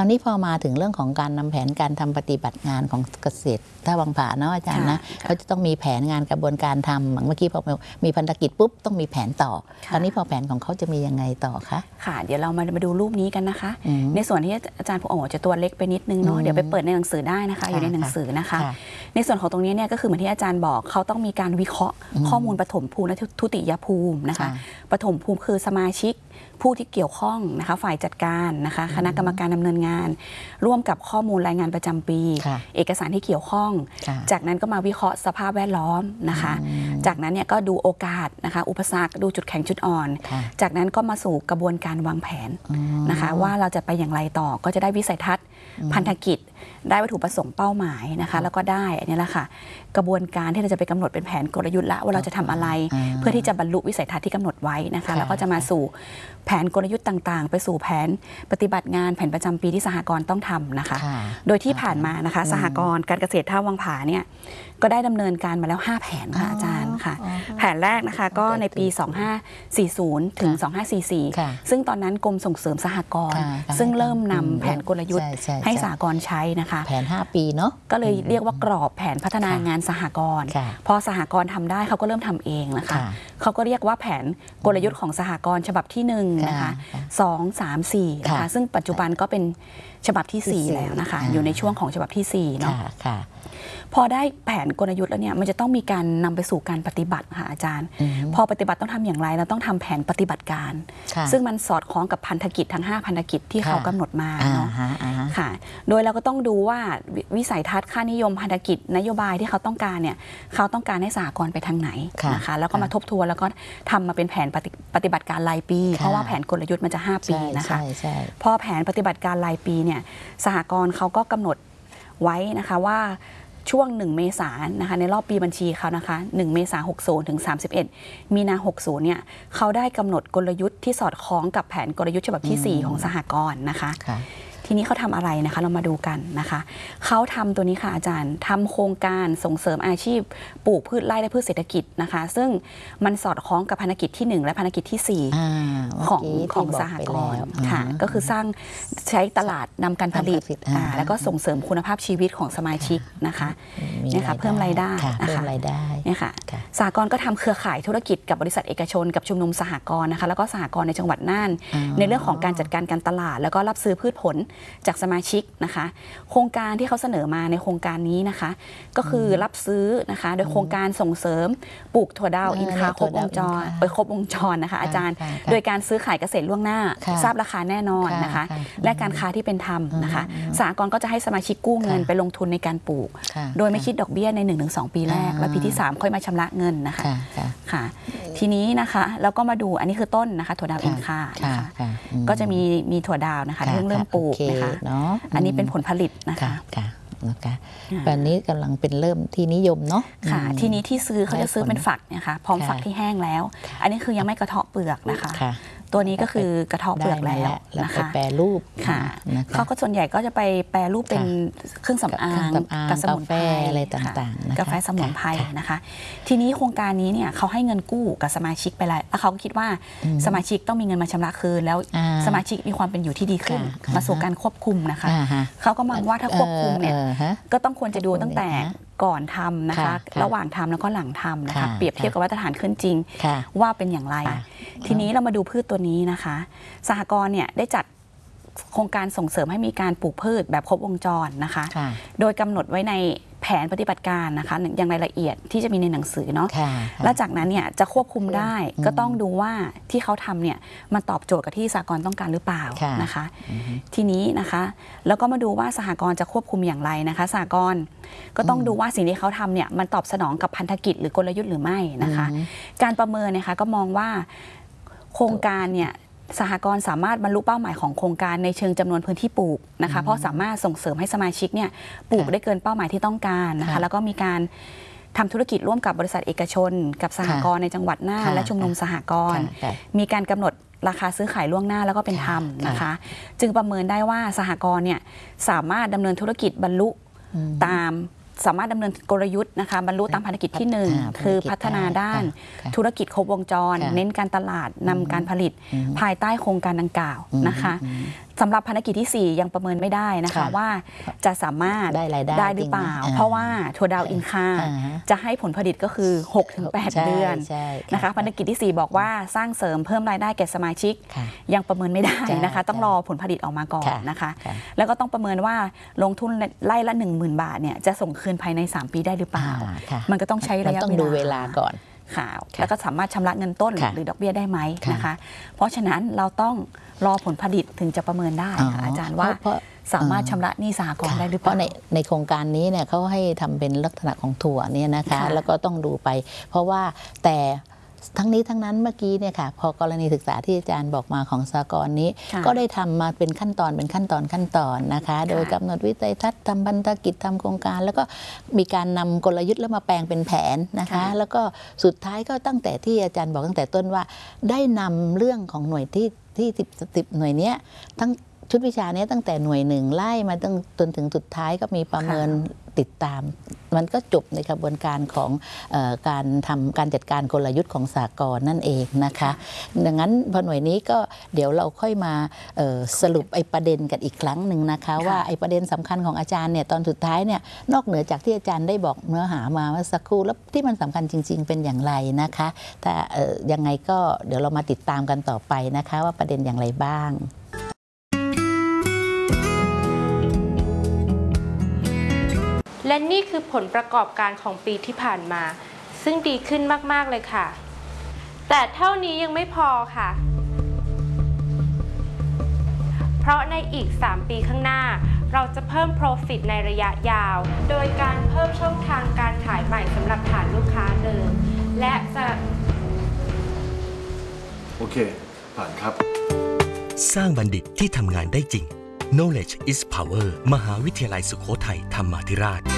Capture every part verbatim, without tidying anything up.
ราวนี้พอมาถึงเรื่องของการนำแผนการทำปฏิบัติงานของเกษตรท่าวังผาเนาะอาจารย์นะเขาจะต้องมีแผนงานกระบวนการทำเมื่อกี้พอมีพันธกิจปุ๊บต้องมีแผนต่อคราวนี้พอแผนของเขาจะมียังไงต่อคะค่ะเดี๋ยวเรามามาดูรูปนี้กันนะคะในส่วนที่อาจารย์ผู้อ๋อจะตัวเล็กไปนิดนึงเนาะเดี๋ยวไปเปิดในหนังสือได้นะคะอยู่ในหนังสือนะคะในส่วนของตรงนี้เนี่ยก็คือเหมือนที่อาจารย์บอกเขาต้องมีการวิเคราะห์ข้อมูลปฐมภูมิและทุติยภูมินะคะปฐมภูมิคือสมาชิกผู้ที่เกี่ยวข้องนะคะฝ่ายจัดการนะคะคณะกรรมการดำเนินงานร่วมกับข้อมูลรายงานประจำปีเอกสารที่เกี่ยวข้องจากนั้นก็มาวิเคราะห์สภาพแวดล้อมนะคะจากนั้นเนี่ยก็ดูโอกาสนะคะอุปสรรคดูจุดแข็งจุดอ่อนจากนั้นก็มาสู่กระบวนการวางแผนนะคะว่าเราจะไปอย่างไรต่อก็จะได้วิสัยทัศน์พันธกิจได้วัตถุประสงค์เป้าหมายนะคะแล้วก็ได้อันนี้แหละค่ะกระบวนการที่เราจะไปกำหนดเป็นแผนกลยุทธ์ละว่าเราจะทำอะไรเพื่อที่จะบรรลุวิสัยทัศน์ที่กำหนดไว้นะคะแล้วก็จะมาสู่แผนกลยุทธ์ต่างๆไปสู่แผนปฏิบัติงานแผนประจำปีที่สหกรณ์ต้องทำนะคะโดยที่ผ่านมานะคะสหกรณ์การเกษตรท่าวังผาเนี่ยก็ได้ดำเนินการมาแล้วห้าแผนค่ะอาจารย์ค่ะแผนแรกนะคะก็ในปีสองพันห้าร้อยสี่สิบถึงสองพันห้าร้อยสี่สิบสี่ซึ่งตอนนั้นกรมส่งเสริมสหกรณ์ซึ่งเริ่มนำแผนกลยุทธ์ให้สหกรณ์ใช้นะคะแผนห้าปีเนาะก็เลยเรียกว่ากรอบแผนพัฒนางานสหกรณ์พอสหกรณ์ทำได้เขาก็เริ่มทำเองนะคะเขาก็เรียกว่าแผนกลยุทธ์ของสหกรณ์ฉบับที่หนึ่งนะคะสอง สาม สี่นะคะซึ่งปัจจุบันก็เป็นฉบับที่สี่แล้วนะคะอยู่ในช่วงของฉบับที่สี่เนาะพอได้แผนกลยุทธ์แล้วเนี่ยมันจะต้องมีการนำไปสู่การปฏิบัติค่ะอาจารย์พอปฏิบัติต้องทำอย่างไรเราต้องทำแผนปฏิบัติการซึ่งมันสอดคล้องกับพันธกิจทั้งห้าพันธกิจที่เขากำหนดมาเนาะค่ะโดยเราก็ต้องดูว่าวิสัยทัศน์ค่านิยมพันธกิจนโยบายที่เขาต้องการเนี่ยเขาต้องการให้สหกรณ์ไปทางไหนนะคะแล้วก็มาทบทวนแล้วก็ทำมาเป็นแผนปฏิบัติการรายปีเพราะว่าแผนกลยุทธ์มันจะห้าปีนะคะพอแผนปฏิบัติการรายปีเนี่ยสหกรณ์เขาก็กำหนดไว้นะคะว่าช่วงหนึ่งเมษายนนะคะในรอบปีบัญชีเขานะคะหนึ่งเมษายนหกสิบถึงสามสิบเอ็ดมีนาหกสิบเนี่ยเขาได้กำหนดกลยุทธ์ที่สอดคล้องกับแผนกลยุทธ์ฉบับที่สี่ของสหกรณ์นะคะทีนี้เขาทำอะไรนะคะเรามาดูกันนะคะเขาทำตัวนี้ค่ะอาจารย์ทำโครงการส่งเสริมอาชีพปลูกพืชไร่และพืชเศรษฐกิจนะคะซึ่งมันสอดคล้องกับภารกิจที่หนึ่งและภารกิจที่สี่ของของสหกรณ์ค่ะก็คือสร้างใช้ตลาดนำการผลิตแล้วก็ส่งเสริมคุณภาพชีวิตของสมาชิกนะคะเนี่ยค่ะเพิ่มรายได้นะคะเนี่ยค่ะสหกรณ์ก็ทำเครือข่ายธุรกิจกับบริษัทเอกชนกับชุมนุมสหกรณ์นะคะแล้วก็สหกรณ์ในจังหวัดน่านในเรื่องของการจัดการการตลาดแล้วก็รับซื้อพืชผลจากสมาชิกนะคะโครงการที่เขาเสนอมาในโครงการนี้นะคะก็คือรับซื้อนะคะโดยโครงการส่งเสริมปลูกถั่วดาวอินคาครบวงจรไปครบวงจรนะคะอาจารย์โดยการซื้อขายเกษตรล่วงหน้าทราบราคาแน่นอนนะคะและการค้าที่เป็นธรรมนะคะสหกรณ์ก็จะให้สมาชิกกู้เงินไปลงทุนในการปลูกโดยไม่คิดดอกเบี้ยใน หนึ่งถึงสอง ปีแรกและปีที่สามค่อยมาชำระเงินนะคะค่ะทีนี้นะคะแล้วก็มาดูอันนี้คือต้นนะคะถั่วดาวอินคานะคะก็จะมีมีถั่วดาวนะคะเรื่องเริ่มปลูกนะคะอันนี้เป็นผลผลิตนะคะนะคะแบบนี้กำลังเป็นเริ่มที่นิยมเนาะค่ะทีนี้ที่ซื้อเขาจะซื้อเป็นฝักเนี่ยค่ะพร้อมฝักที่แห้งแล้วอันนี้คือยังไม่กระเทาะเปลือกนะคะตัวนี้ก็คือกระเทาะเปลือกแล้วนะคะแปรรูปค่ะเขาก็ส่วนใหญ่ก็จะไปแปรรูปเป็นเครื่องสำอางกับสมุนไพรอะไรต่างๆกาแฟสมุนไพรนะคะทีนี้โครงการนี้เนี่ยเขาให้เงินกู้กับสมาชิกไปแล้วแล้วเขาคิดว่าสมาชิกต้องมีเงินมาชำระคืนแล้วสมาชิกมีความเป็นอยู่ที่ดีขึ้นมาสู่การควบคุมนะคะเขาก็มองว่าถ้าควบคุมเนี่ยก็ต้องควรจะดูตั้งแต่ก่อนทำนะคะระหว่างทำแล้วก็หลังทำนะคะเปรียบเทียบกับมาตรฐานขึ้นจริงว่าเป็นอย่างไรทีนี้เรามาดูพืชตัวนี้นะคะสหกรณ์เนี่ยได้จัดโครงการส่งเสริมให้มีการปลูกพืชแบบครบวงจรนะคะโดยกำหนดไว้ในแผนปฏิบัติการนะคะอย่างรายละเอียดที่จะมีในหนังสือเนาะและจากนั้นเนี่ยจะควบคุมได้ก็ต้องดูว่าที่เขาทำเนี่ยมันตอบโจทย์กับที่สหกรณ์ต้องการหรือเปล่านะคะทีนี้นะคะแล้วก็มาดูว่าสหกรณ์จะควบคุมอย่างไรนะคะสหกรณ์ก็ต้องดูว่าสิ่งที่เขาทำเนี่ยมันตอบสนองกับพันธกิจหรือกลยุทธ์หรือไม่นะคะการประเมินนะคะก็มองว่าโครงการเนี่ยสหกรณ์สามารถบรรลุเป้าหมายของโครงการในเชิงจำนวนพื้นที่ปลูกนะคะเพราะสามารถส่งเสริมให้สมาชิกเนี่ยปลูกได้เกินเป้าหมายที่ต้องการนะคะแล้วก็มีการทำธุรกิจร่วมกับบริษัทเอกชนกับสหกรณ์ในจังหวัดน่านและชุมนุมสหกรณ์มีการกำหนดราคาซื้อขายล่วงหน้าแล้วก็เป็นธรรมนะคะจึงประเมินได้ว่าสหกรณ์เนี่ยสามารถดำเนินธุรกิจบรรลุตามสามารถดำเนินกลยุทธ์นะคะบรรลุตามภารกิจที่หนึ่งคือพัฒนาด้านธุรกิจครบวงจรเน้นการตลาดนำการผลิตภายใต้โครงการดังกล่าวนะคะสำหรับภารกิจที่สี่ยังประเมินไม่ได้นะคะว่าจะสามารถได้รายได้ได้หรือเปล่าเพราะว่าถั่วดาวอินคาจะให้ผลผลิตก็คือ หกถึงแปด เดือนนะคะภารกิจที่สี่บอกว่าสร้างเสริมเพิ่มรายได้แก่สมาชิกยังประเมินไม่ได้นะคะต้องรอผลผลิตออกมาก่อนนะคะแล้วก็ต้องประเมินว่าลงทุนไร่ละ หนึ่งหมื่น บาทเนี่ยจะส่งคืนภายในสามปีได้หรือเปล่ามันก็ต้องใช้ระยะเวลาต้องดูเวลาก่อนค่ะแล้วก็สามารถชำระเงินต้นหรือดอกเบี้ยได้ไหมนะคะเพราะฉะนั้นเราต้องรอผลผลิตถึงจะประเมินได้ค่ะอาจารย์ว่าสามารถชำระหนี้สหกรณ์ได้หรือเปล่าเพราะในในโครงการนี้เนี่ยเขาให้ทำเป็นลักษณะของถั่วเนี่ยนะคะแล้วก็ต้องดูไปเพราะว่าแต่ทั้งนี้ทั้งนั้นเมื่อกี้เนี่ยค่ะพอกรณีศึกษาที่อาจารย์บอกมาของสหกรณ์นี้ก็ได้ทำมาเป็นขั้นตอนเป็นขั้นตอนขั้นตอนนะคะโดยกำหนดวิสัยทัศน์ทำพันธกิจทำโครงการแล้วก็มีการนำกลยุทธ์แล้วมาแปลงเป็นแผนนะคะแล้วก็สุดท้ายก็ตั้งแต่ที่อาจารย์บอกตั้งแต่ต้นว่าได้นำเรื่องของหน่วยที่ที่สิบสิบหน่วยนี้ทั้งชุดวิชานี้ตั้งแต่หน่วยหนึ่งไล่มาจนจนถึงสุดท้ายก็มีประเมินติดตามมันก็จบในกระบวนการของเอ่อการทำการจัดการกลยุทธ์ของสหกรณ์นั่นเองนะคะดังนั้นพอหน่วยนี้ก็เดี๋ยวเราค่อยมาสรุปไอ้ประเด็นกันอีกครั้งหนึ่งนะคะว่าไอ้ประเด็นสำคัญของอาจารย์เนี่ยตอนสุดท้ายเนี่ยนอกเหนือจากที่อาจารย์ได้บอกเนื้อหามาเมื่อสักครู่แล้วที่มันสำคัญจริงๆเป็นอย่างไรนะคะแต่ยังไงก็เดี๋ยวเรามาติดตามกันต่อไปนะคะว่าประเด็นอย่างไรบ้างและนี่คือผลประกอบการของปีที่ผ่านมาซึ่งดีขึ้นมากๆเลยค่ะแต่เท่านี้ยังไม่พอค่ะเพราะในอีกสามปีข้างหน้าเราจะเพิ่ม Profit ในระยะยาวโดยการเพิ่มช่องทางการขายใหม่สำหรับฐานลูกค้าเดิมและจะโอเคผ่านครับสร้างบัณฑิตที่ทำงานได้จริงKnowledge is Power มหาวิทยาลัยสุโขทัยธรรมาธิราช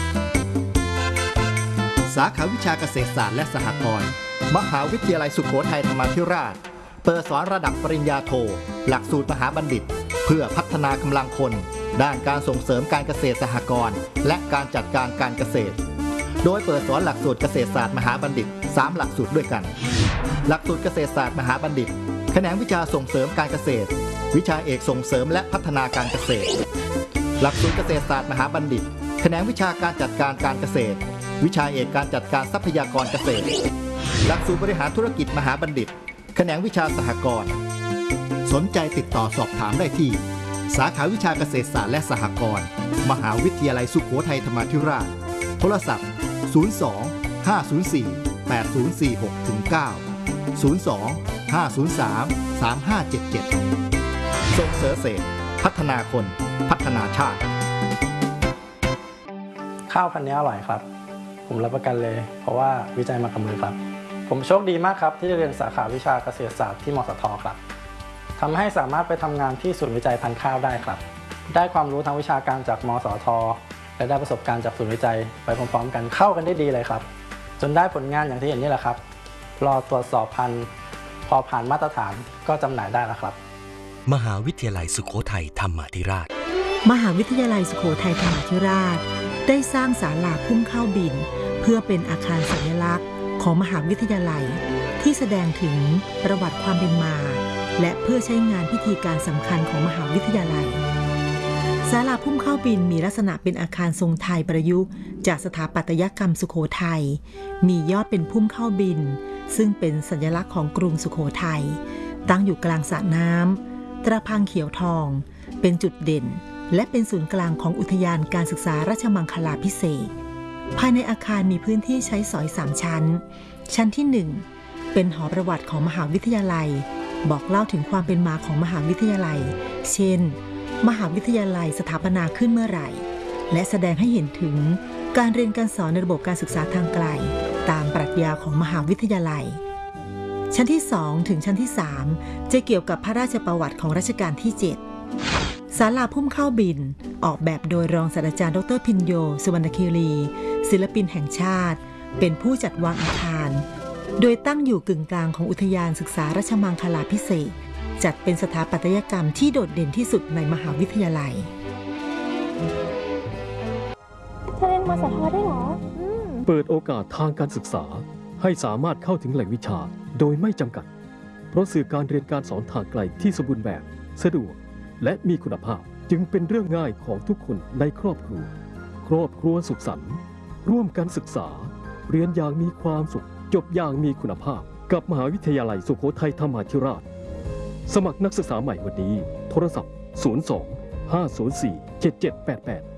สาขาวิชาเกษตรศาสตร์และสหกรณ์มหาวิทยาลัยสุโขทัยธรรมาธิราชเปิดสอนระดับปริญญาโทหลักสูตรมหาบัณฑิตเพื่อพัฒนากำลังคนด้านการส่งเสริมการเกษตรสหกรณ์และการจัดการการเกษตรโดยเปิดสอนหลักสูตรเกษตรศาสตร์มหาบัณฑิตสามหลักสูตรด้วยกันหลักสูตรเกษตรศาสตร์มหาบัณฑิตแขนงวิชาส่งเสริมการเกษตรวิชาเอกส่งเสริมและพัฒนาการเกษตรหลักสูตรเกษตรศาสตร์มหาบัณฑิตแขนงวิชาการจัดการการเกษตรวิชาเอกการจัดการทรัพยากรเกษตรหลักสูตรบริหารธุรกิจมหาบัณฑิตแขนงวิชาสหกรณ์สนใจติดต่อสอบถามได้ที่สาขาวิชาเกษตรศาสตร์และสหกรณ์มหาวิทยาลัยสุโขทัยธรรมาธิราชโทรศัพท์ศูนย์ สอง ห้า ศูนย์ สี่ แปด ศูนย์ สี่ หก เก้า ศูนย์ สอง ห้า ศูนย์ สาม สาม ห้า เจ็ด เจ็ดส่งเสริมเกษตรพัฒนาคนพัฒนาชาติข้าวพันธุ์นี้อร่อยครับผมรับประกันเลยเพราะว่าวิจัยมากับมือครับผมโชคดีมากครับที่ได้เรียนสาขาวิชาเกษตรศาสตร์ที่มสทครับทำให้สามารถไปทำงานที่ศูนย์วิจัยพันธุ์ข้าวได้ครับได้ความรู้ทางวิชาการจากมสทและได้ประสบการณ์จากศูนย์วิจัยไปพร้อมๆกันเข้ากันได้ดีเลยครับจนได้ผลงานอย่างที่เห็นนี่แหละครับรอตรวจสอบพันธุ์พอผ่านมาตรฐานก็จำหน่ายได้แล้วครับมหาวิทยาลัยสุโขทัยธรรมาธิราชมหาวิทยาลัยสุโขทัยธรรมาธิราชได้สร้างศาลาพุ่มข้าวบินเพื่อเป็นอาคารสัญลักษณ์ของมหาวิทยาลัยที่แสดงถึงประวัติความเป็นมาและเพื่อใช้งานพิธีการสำคัญของมหาวิทยาลัยศาลาพุ่มข้าวบินมีลักษณะเป็นอาคารทรงไทยประยุกต์จากสถาปัตยกรรมสุโขทัยมียอดเป็นพุ่มข้าวบินซึ่งเป็นสัญลักษณ์ของกรุงสุโขทัยตั้งอยู่กลางสระน้ำตระพังเขียวทองเป็นจุดเด่นและเป็นศูนย์กลางของอุทยานการศึกษาราชมังคลาภิเษกภายในอาคารมีพื้นที่ใช้สอยสามชั้นชั้นที่หนึ่งเป็นหอประวัติของมหาวิทยาลัยบอกเล่าถึงความเป็นมาของมหาวิทยาลัยเช่นมหาวิทยาลัยสถาปนาขึ้นเมื่อไหร่และแสดงให้เห็นถึงการเรียนการสอนในระบบการศึกษาทางไกลตามปรัชญาของมหาวิทยาลัยชั้นที่สองถึงชั้นที่สามจะเกี่ยวกับพระราชประวัติของรัชกาลที่เจ็ดศาลาพุ่มข้าวบินออกแบบโดยรองศาสตราจารย์ดรพินโยสุวรรณคีรีศิลปินแห่งชาติเป็นผู้จัดวางอาคารโดยตั้งอยู่กึ่งกลางของอุทยานศึกษาราชมังคลาภิเษกจัดเป็นสถาปัตยกรรมที่โดดเด่นที่สุดในมหาวิทยาลัยจะเรียนมสทได้หรอเปิดโอกาสทางการศึกษาให้สามารถเข้าถึงแหล่งวิชาโดยไม่จำกัดเพราะสื่อการเรียนการสอนทางไกลที่สมบูรณ์แบบสะดวกและมีคุณภาพจึงเป็นเรื่องง่ายของทุกคนในครอบครัวครอบครัวสุขสันต์ร่วมกันศึกษาเรียนอย่างมีความสุขจบอย่างมีคุณภาพกับมหาวิทยาลัยสุโขทัยธรรมาธิราชสมัครนักศึกษาใหม่วันนี้โทรศัพท์ศูนย์ สอง ห้า ศูนย์ สี่ เจ็ด เจ็ด แปด แปด